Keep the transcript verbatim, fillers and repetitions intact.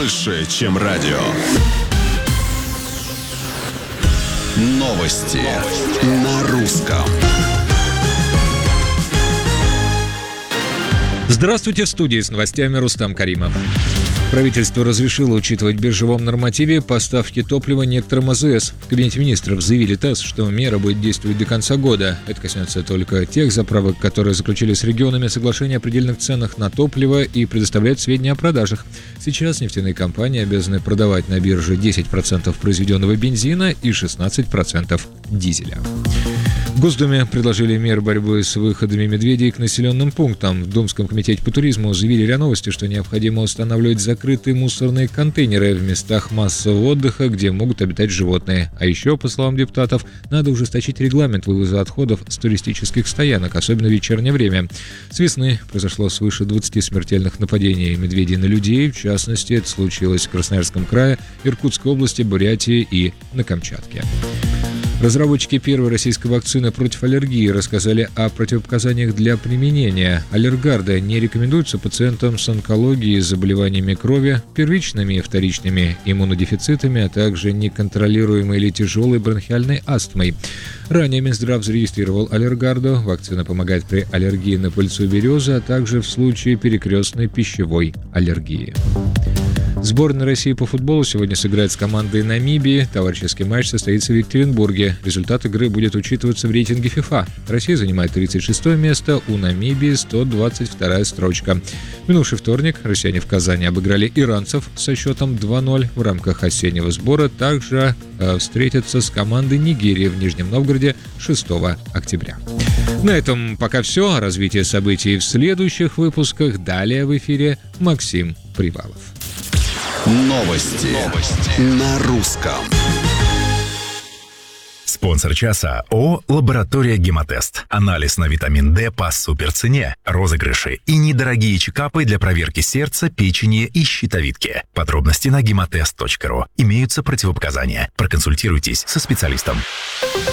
больше, чем радио. Новости, Новости. на русском. Здравствуйте, в студии с новостями Рустам Каримов. Правительство разрешило учитывать в биржевом нормативе поставки топлива некоторым А Зэ Эс. В Кабинете министров заявили ТАСС, что мера будет действовать до конца года. Это коснется только тех заправок, которые заключили с регионами соглашение о предельных ценах на топливо и предоставляют сведения о продажах. Сейчас нефтяные компании обязаны продавать на бирже десять процентов произведенного бензина и шестнадцать процентов дизеля. В Госдуме предложили меры борьбы с выходами медведей к населенным пунктам. В Думском комитете по туризму заявили РИА Новости, что необходимо устанавливать закрытые мусорные контейнеры в местах массового отдыха, где могут обитать животные. А еще, по словам депутатов, надо ужесточить регламент вывоза отходов с туристических стоянок, особенно в вечернее время. С весны произошло свыше двадцати смертельных нападений медведей на людей. В частности, это случилось в Красноярском крае, Иркутской области, Бурятии и на Камчатке. Разработчики первой российской вакцины против аллергии рассказали о противопоказаниях для применения. Аллергарда не рекомендуется пациентам с онкологией, заболеваниями крови, первичными и вторичными иммунодефицитами, а также неконтролируемой или тяжелой бронхиальной астмой. Ранее Минздрав зарегистрировал аллергарду. Вакцина помогает при аллергии на пыльцу березы, а также в случае перекрестной пищевой аллергии. Сборная России по футболу сегодня сыграет с командой Намибии. Товарищеский матч состоится в Екатеринбурге. Результат игры будет учитываться в рейтинге ФИФА. Россия занимает тридцать шестое место, у Намибии сто двадцать вторая строчка. В минувший вторник россияне в Казани обыграли иранцев со счетом два ноль. В рамках осеннего сбора также э, встретятся с командой Нигерии в Нижнем Новгороде шестого октября. На этом пока все. О развитии событий в следующих выпусках. Далее в эфире Максим Привалов. Новости, Новости. на русском. Спонсор часа ООО «Лаборатория Гемотест». Анализ на витамин D по суперцене. Розыгрыши и недорогие чекапы для проверки сердца, печени и щитовидки. Подробности на гемотест точка ру. Имеются противопоказания. Проконсультируйтесь со специалистом.